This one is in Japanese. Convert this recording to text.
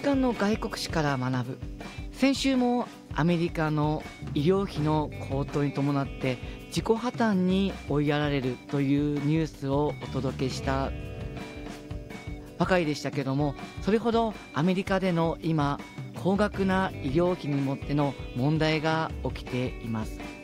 カの外国史から学ぶ。先週もアメリカの医療費の高騰に伴って自己破綻に追いやられるというニュースをお届けしたばかりでしたけども、それほどアメリカでの今高額な医療費にもっての問題が起きています。